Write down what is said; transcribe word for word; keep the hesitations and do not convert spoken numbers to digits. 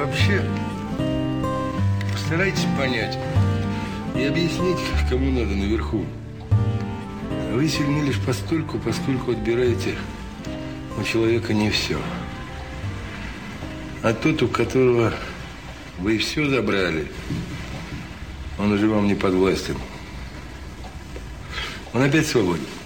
вообще постарайтесь понять и объяснить, кому надо наверху. Вы сильны лишь постольку, поскольку отбираете у человека не все. А тот, у которого вы все забрали, он уже вам не подвластен. Он опять свободен.